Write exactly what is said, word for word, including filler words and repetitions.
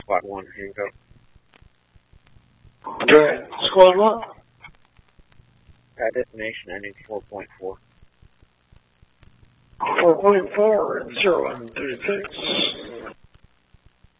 Squad one, here you go. Okay, squad one. At destination ending four point four. four point four and zero and thirty-six.